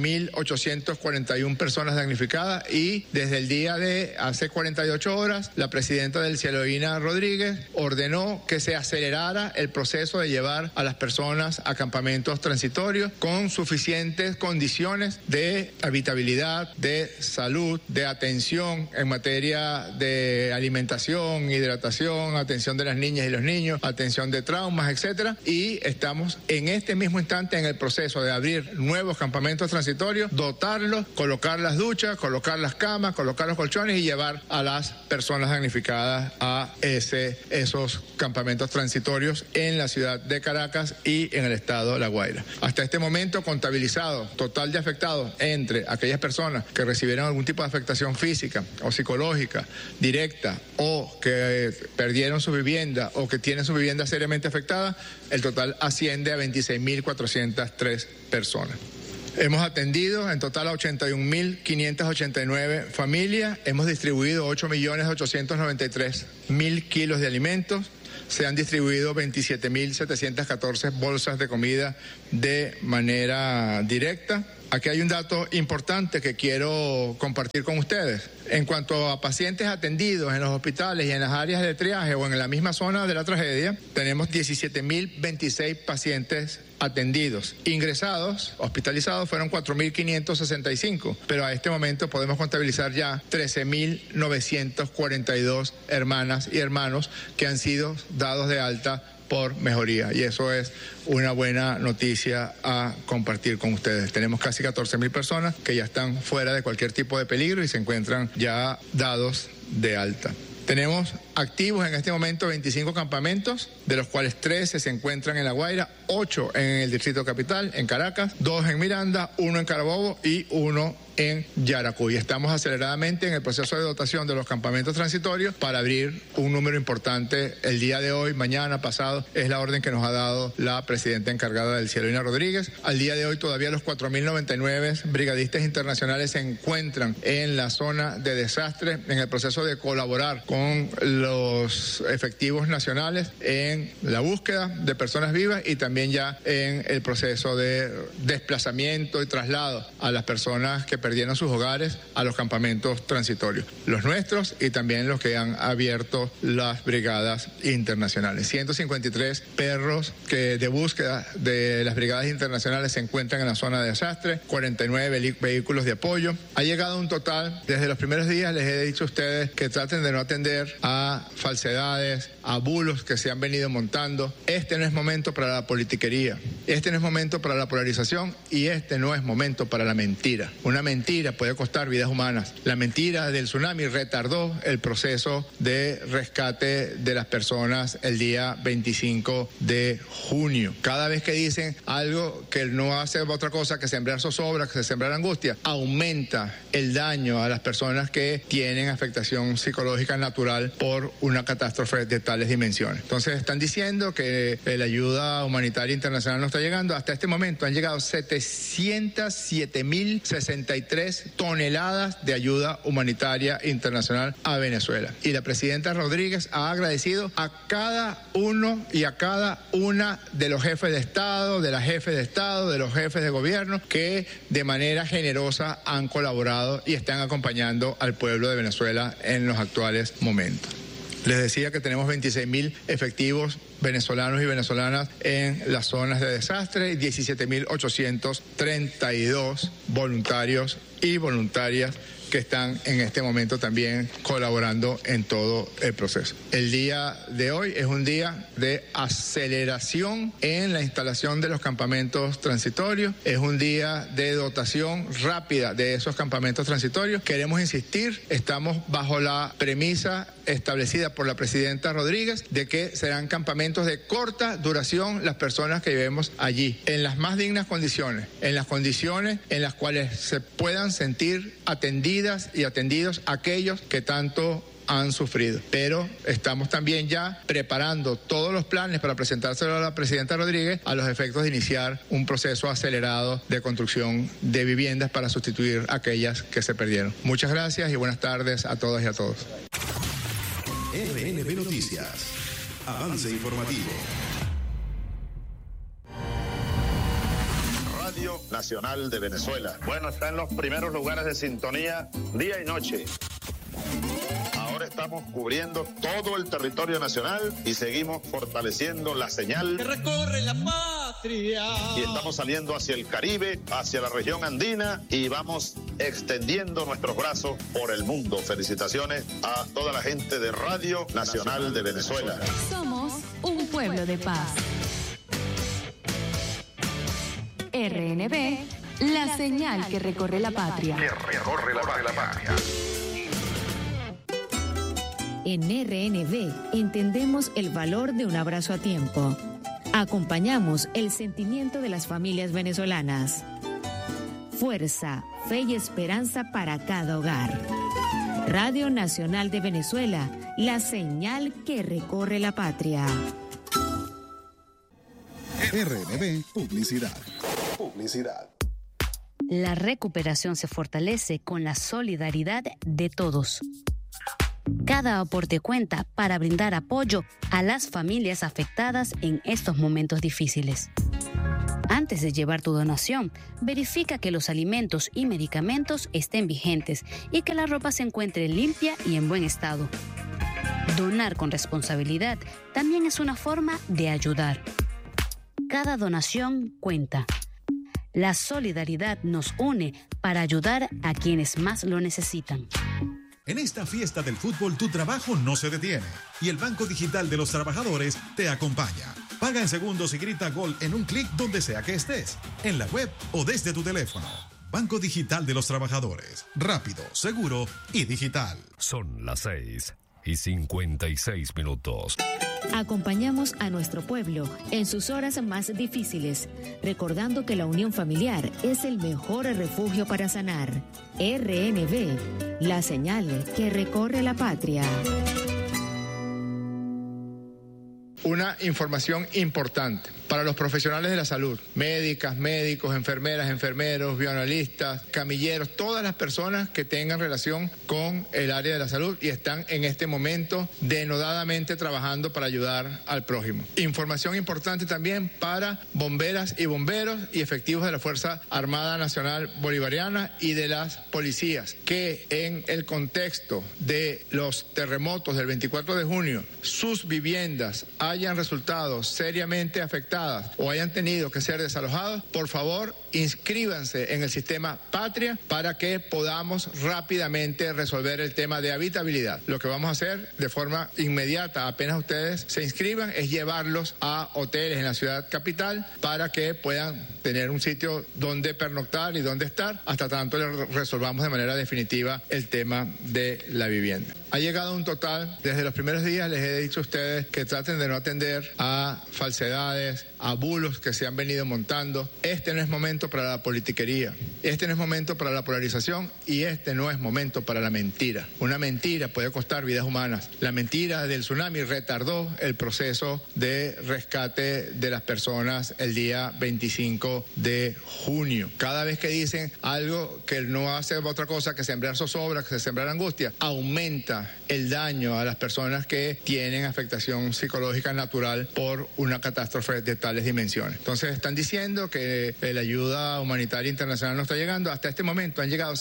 12.841 personas damnificadas y desde el día de hace 48 horas la presidenta del Cielo Rodríguez ordenó que se acelerara el proceso de llevar a las personas a campamentos transitorios con suficientes condiciones de habitabilidad, de salud, de atención en materia de alimentación, hidratación, atención de las niñas y los niños, atención de traumas, etcétera. Y estamos en este mismo instante en el proceso de abrir nuevos campamentos transitorios, dotarlos, colocar las duchas, colocar las camas, colocar los colchones y llevar a las personas damnificadas a esos campamentos transitorios en la ciudad de Caracas y en el estado de La Guaira. Hasta este momento, contabilizado total de afectados entre aquellas personas que recibieron algún tipo de afectación física o psicológica directa o que perdieron su vivienda o que tienen su vivienda seriamente afectada, el total asciende a 26.403 personas. Hemos atendido en total a 81.589 familias, hemos distribuido 8.893.000 kilos de alimentos, se han distribuido 27.714 bolsas de comida de manera directa. Aquí hay un dato importante que quiero compartir con ustedes. En cuanto a pacientes atendidos en los hospitales y en las áreas de triaje o en la misma zona de la tragedia, tenemos 17.026 pacientes atendidos. Ingresados, hospitalizados, fueron 4.565, pero a este momento podemos contabilizar ya 13.942 hermanas y hermanos que han sido dados de alta por mejoría, y eso es una buena noticia a compartir con ustedes. Tenemos casi 14.000 personas que ya están fuera de cualquier tipo de peligro y se encuentran ya dados de alta. Tenemos activos en este momento 25 campamentos, de los cuales 13 se encuentran en La Guaira, 8 en el Distrito Capital, en Caracas, 2 en Miranda, 1 en Carabobo y 1 en Yaracuy. Estamos aceleradamente en el proceso de dotación de los campamentos transitorios para abrir un número importante el día de hoy, mañana, pasado. Es la orden que nos ha dado la presidenta encargada del cielo, Ina Rodríguez. Al día de hoy todavía los 4.099 brigadistas internacionales se encuentran en la zona de desastre en el proceso de colaborar con los efectivos nacionales en la búsqueda de personas vivas y también ya en el proceso de desplazamiento y traslado a las personas que perdieron sus hogares a los campamentos transitorios, los nuestros y también los que han abierto las brigadas internacionales. 153 perros de búsqueda de las brigadas internacionales se encuentran en la zona de desastre, 49 vehículos de apoyo. Ha llegado un total, desde los primeros días les he dicho a ustedes que traten de no atender a falsedades, a bulos que se han venido montando. Este no es momento para la politiquería, este no es momento para la polarización y este no es momento para la mentira. Una mentira puede costar vidas humanas. La mentira del tsunami retardó el proceso de rescate de las personas el día 25 de junio. Cada vez que dicen algo que no hace otra cosa que sembrar zozobra, que sembrar angustia, aumenta el daño a las personas que tienen afectación psicológica natural por una catástrofe de tales dimensiones. Entonces están diciendo que la ayuda humanitaria internacional no está llegando. Hasta este momento han llegado 707.063 toneladas de ayuda humanitaria internacional a Venezuela. Y la presidenta Rodríguez ha agradecido a cada uno y a cada una de los jefes de Estado, de las jefes de Estado, de los jefes de gobierno que de manera generosa han colaborado y están acompañando al pueblo de Venezuela en los actuales momentos. Les decía que tenemos 26.000 efectivos venezolanos y venezolanas en las zonas de desastre y 17.832 voluntarios y voluntarias que están en este momento también colaborando en todo el proceso. El día de hoy es un día de aceleración en la instalación de los campamentos transitorios, es un día de dotación rápida de esos campamentos transitorios. Queremos insistir, estamos bajo la premisa establecida por la presidenta Rodríguez de que serán campamentos de corta duración las personas que vivemos allí, en las más dignas condiciones, en las condiciones en las cuales se puedan sentir atendidas y atendidos aquellos que tanto han sufrido. Pero estamos también ya preparando todos los planes para presentárselo a la presidenta Rodríguez a los efectos de iniciar un proceso acelerado de construcción de viviendas para sustituir aquellas que se perdieron. Muchas gracias y buenas tardes a todas y a todos. RNB Noticias. Avance informativo. Radio Nacional de Venezuela. Bueno, está en los primeros lugares de sintonía día y noche. Ahora estamos cubriendo todo el territorio nacional y seguimos fortaleciendo la señal que recorre la paz patria. Y estamos saliendo hacia el Caribe, hacia la región andina y vamos extendiendo nuestros brazos por el mundo. Felicitaciones a toda la gente de Radio Nacional de Venezuela. Somos un pueblo de paz. RNB, la señal que recorre la patria. En RNB entendemos el valor de un abrazo a tiempo. Acompañamos el sentimiento de las familias venezolanas. Fuerza, fe y esperanza para cada hogar. Radio Nacional de Venezuela, la señal que recorre la patria. RNB Publicidad. La recuperación se fortalece con la solidaridad de todos. Cada aporte cuenta para brindar apoyo a las familias afectadas en estos momentos difíciles. Antes de llevar tu donación, verifica que los alimentos y medicamentos estén vigentes y que la ropa se encuentre limpia y en buen estado. Donar con responsabilidad también es una forma de ayudar. Cada donación cuenta. La solidaridad nos une para ayudar a quienes más lo necesitan. En esta fiesta del fútbol, tu trabajo no se detiene y el Banco Digital de los Trabajadores te acompaña. Paga en segundos y grita gol en un clic donde sea que estés, en la web o desde tu teléfono. Banco Digital de los Trabajadores. Rápido, seguro y digital. Son las 6:56. Acompañamos a nuestro pueblo en sus horas más difíciles, recordando que la unión familiar es el mejor refugio para sanar. RNB, la señal que recorre la patria. Una información importante para los profesionales de la salud, médicas, médicos, enfermeras, enfermeros, bioanalistas, camilleros, todas las personas que tengan relación con el área de la salud y están en este momento denodadamente trabajando para ayudar al prójimo. Información importante también para bomberas y bomberos y efectivos de la Fuerza Armada Nacional Bolivariana y de las policías, que en el contexto de los terremotos del 24 de junio, sus viviendas hayan resultado seriamente afectadas o hayan tenido que ser desalojados, por favor, inscríbanse en el sistema Patria para que podamos rápidamente resolver el tema de habitabilidad. Lo que vamos a hacer de forma inmediata, apenas ustedes se inscriban, es llevarlos a hoteles en la ciudad capital para que puedan tener un sitio donde pernoctar y donde estar hasta tanto resolvamos de manera definitiva el tema de la vivienda. Ha llegado un total, desde los primeros días les he dicho a ustedes que traten de no atender a falsedades, a bulos que se han venido montando. Este no es momento para la politiquería, este no es momento para la polarización y este no es momento para la mentira. Una mentira puede costar vidas humanas. La mentira del tsunami retardó el proceso de rescate de las personas el día 25 de junio. Cada vez que dicen algo que no hace otra cosa que sembrar zozobra, que sembrar angustia, aumenta el daño a las personas que tienen afectación psicológica natural por una catástrofe de tales dimensiones. Entonces están diciendo que la ayuda humanitaria internacional no está llegando. Hasta este momento han llegado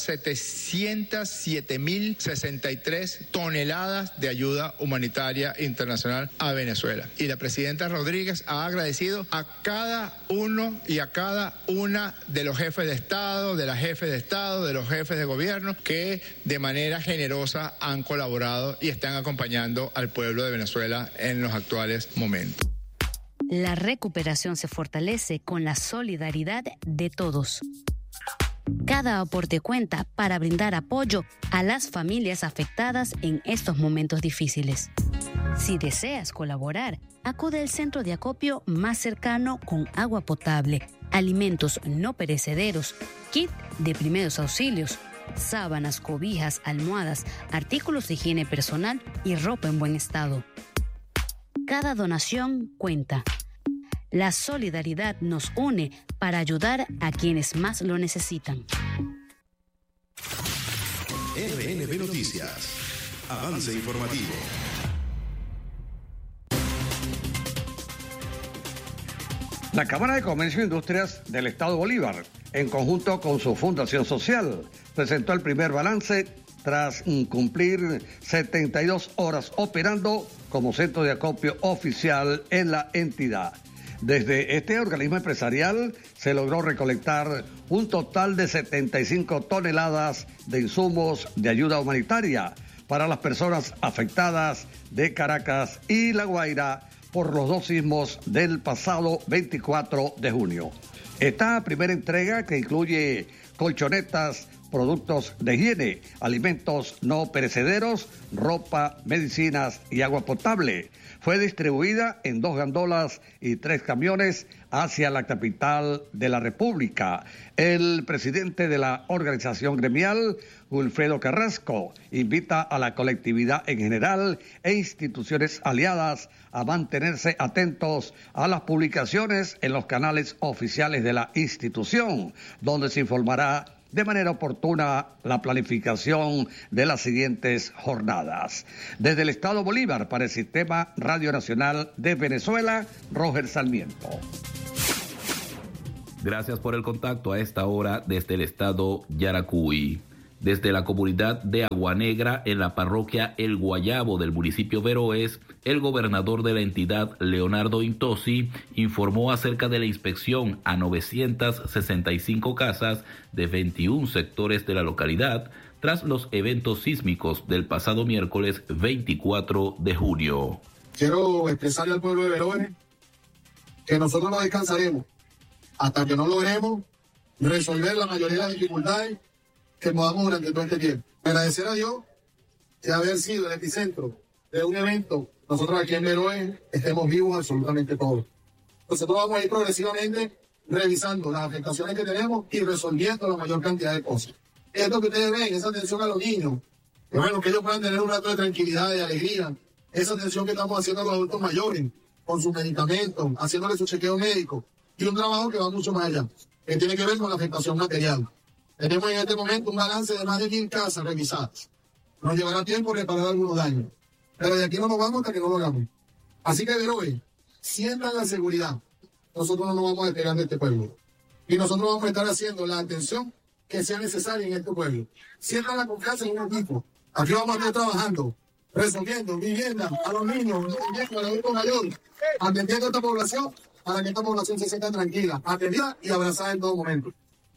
707.063 toneladas de ayuda humanitaria internacional a Venezuela. Y la presidenta Rodríguez ha agradecido a cada uno y a cada una de los jefes de Estado, de las jefes de Estado, de los jefes de gobierno que de manera generosa han colaborado y están acompañando al pueblo de Venezuela en los actuales momentos. La recuperación se fortalece con la solidaridad de todos. Cada aporte cuenta para brindar apoyo a las familias afectadas en estos momentos difíciles. Si deseas colaborar, acude al centro de acopio más cercano con agua potable, alimentos no perecederos, kit de primeros auxilios, sábanas, cobijas, almohadas, artículos de higiene personal y ropa en buen estado. Cada donación cuenta. La solidaridad nos une para ayudar a quienes más lo necesitan. RNB Noticias. Avance informativo. La Cámara de Comercio e Industrias del Estado Bolívar, en conjunto con su Fundación Social, presentó el primer balance tras cumplir 72 horas operando como centro de acopio oficial en la entidad. Desde este organismo empresarial se logró recolectar un total de 75 toneladas de insumos de ayuda humanitaria para las personas afectadas de Caracas y La Guaira por los dos sismos del pasado 24 de junio. Esta primera entrega, que incluye colchonetas, productos de higiene, alimentos no perecederos, ropa, medicinas y agua potable, fue distribuida en 2 gandolas y 3 camiones hacia la capital de la República. El presidente de la organización gremial, Wilfredo Carrasco, invita a la colectividad en general e instituciones aliadas a mantenerse atentos a las publicaciones en los canales oficiales de la institución, donde se informará de manera oportuna la planificación de las siguientes jornadas. Desde el Estado Bolívar, para el Sistema Radio Nacional de Venezuela, Roger Sarmiento. Gracias por el contacto a esta hora desde el Estado Yaracuy. Desde la comunidad de Aguanegra, en la parroquia El Guayabo del municipio Veroes, el gobernador de la entidad, Leonardo Intosi, informó acerca de la inspección a 965 casas de 21 sectores de la localidad tras los eventos sísmicos del pasado miércoles 24 de junio. Quiero expresarle al pueblo de Veroes que nosotros no descansaremos hasta que no logremos resolver la mayoría de las dificultades que podamos durante todo este tiempo. Agradecer a Dios de haber sido el epicentro de un evento. Nosotros aquí en Veroes estemos vivos absolutamente todos. Nosotros vamos a ir progresivamente revisando las afectaciones que tenemos y resolviendo la mayor cantidad de cosas. Esto que ustedes ven, esa atención a los niños, que bueno, que ellos puedan tener un rato de tranquilidad, de alegría, esa atención que estamos haciendo a los adultos mayores, con sus medicamentos, haciéndoles su chequeo médico, y un trabajo que va mucho más allá, que tiene que ver con la afectación material. Tenemos en este momento un balance de más de 1,000 casas revisadas. Nos llevará tiempo reparar algunos daños, pero de aquí no nos vamos hasta que no lo hagamos. Así que, Veroes, sientan la seguridad. Nosotros no nos vamos a despegar de este pueblo. Y nosotros vamos a estar haciendo la atención que sea necesaria en este pueblo. Sientan la confianza en un equipo. Aquí vamos a estar trabajando, resolviendo vivienda a los niños, a los adultos mayores, atendiendo a esta población para que esta población se sienta tranquila, atendida y abrazada en todo momento.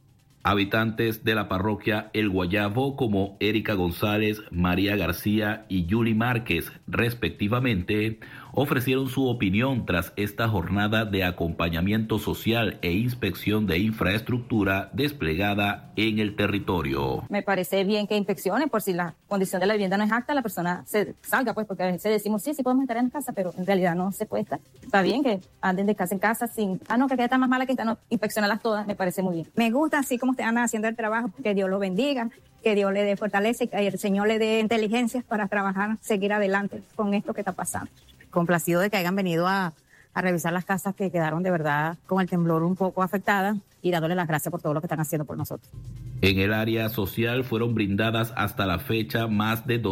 Habitantes de la parroquia El Guayabo como Erika González, María García y Yuli Márquez, respectivamente, ofrecieron su opinión tras esta jornada de acompañamiento social e inspección de infraestructura desplegada en el territorio. Me parece bien que inspeccionen por si la condición de la vivienda no es apta, la persona se salga, pues, porque a veces decimos sí podemos estar en casa, pero en realidad no se puede estar. Está bien que anden de casa en casa sin, no, que está más mala que esta, no, inspeccionarlas todas, me parece muy bien. Me gusta así como ustedes andan haciendo el trabajo, que Dios lo bendiga, que Dios le dé fortaleza y que el Señor le dé inteligencia para trabajar, seguir adelante con esto que está pasando. Complacido de que hayan venido a revisar las casas que quedaron de verdad con el temblor un poco afectadas y dándole las gracias por todo lo que están haciendo por nosotros. En el área social fueron brindadas hasta la fecha más de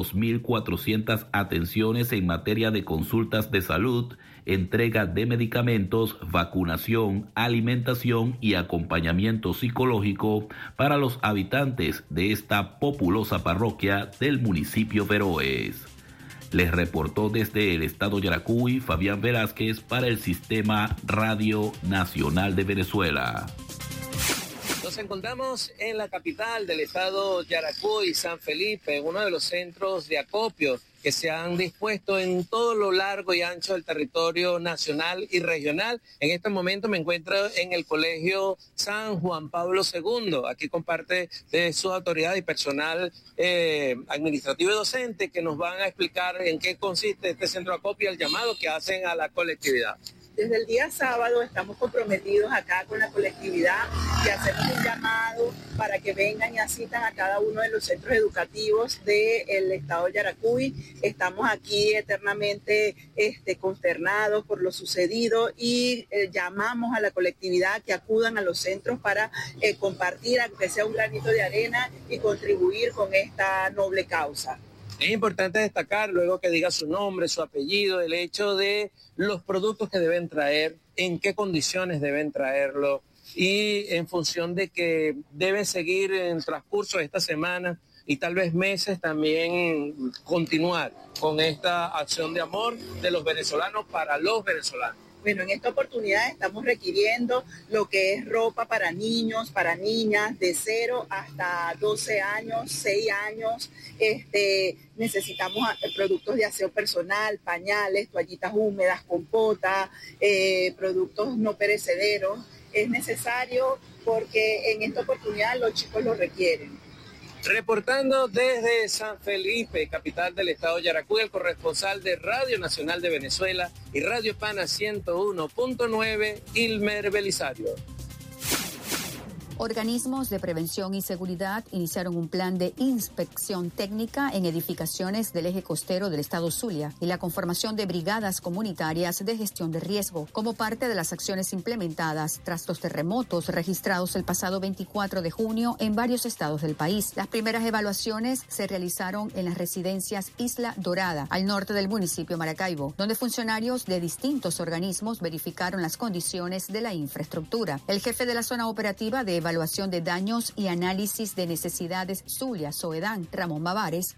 2.400 atenciones en materia de consultas de salud, entrega de medicamentos, vacunación, alimentación y acompañamiento psicológico para los habitantes de esta populosa parroquia del municipio Veroes. Les reportó desde el estado Yaracuy Fabián Velázquez para el Sistema Radio Nacional de Venezuela. Nos encontramos en la capital del estado Yaracuy, San Felipe, en uno de los centros de acopio que se han dispuesto en todo lo largo y ancho del territorio nacional y regional. En este momento me encuentro en el Colegio San Juan Pablo II. Aquí con parte de su autoridad y personal administrativo y docente que nos van a explicar en qué consiste este centro de acopio y el llamado que hacen a la colectividad. Desde el día sábado estamos comprometidos acá con la colectividad y hacemos un llamado para que vengan y asistan a cada uno de los centros educativos del estado de Yaracuy. Estamos aquí eternamente consternados por lo sucedido y llamamos a la colectividad que acudan a los centros para compartir, aunque sea un granito de arena, y contribuir con esta noble causa. Es importante destacar, luego que diga su nombre, su apellido, el hecho de los productos que deben traer, en qué condiciones deben traerlo y en función de que deben seguir en el transcurso de esta semana y tal vez meses también continuar con esta acción de amor de los venezolanos para los venezolanos. Bueno, en esta oportunidad estamos requiriendo lo que es ropa para niños, para niñas, de 0 hasta 12 años, 6 años. Necesitamos productos de aseo personal, pañales, toallitas húmedas, compota, productos no perecederos. Es necesario porque en esta oportunidad los chicos lo requieren. Reportando desde San Felipe, capital del estado de Yaracuy, el corresponsal de Radio Nacional de Venezuela y Radio Pana 101.9, Ilmer Belisario. Organismos de prevención y seguridad iniciaron un plan de inspección técnica en edificaciones del eje costero del estado Zulia y la conformación de brigadas comunitarias de gestión de riesgo como parte de las acciones implementadas tras los terremotos registrados el pasado 24 de junio en varios estados del país. Las primeras evaluaciones se realizaron en las residencias Isla Dorada, al norte del municipio Maracaibo, donde funcionarios de distintos organismos verificaron las condiciones de la infraestructura. El jefe de la zona operativa de evaluación de daños y análisis de necesidades Zulia, Soedán, Ramón Bavares,